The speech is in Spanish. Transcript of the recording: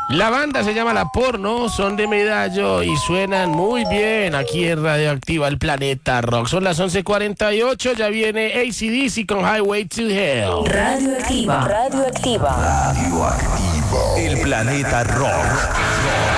La banda se llama La Porno, son de Medallo y suenan muy bien aquí en Radioactiva, el Planeta Rock. Son las 11:48, ya viene AC/DC con Highway to Hell. Radioactiva. Radioactiva. El Planeta Rock.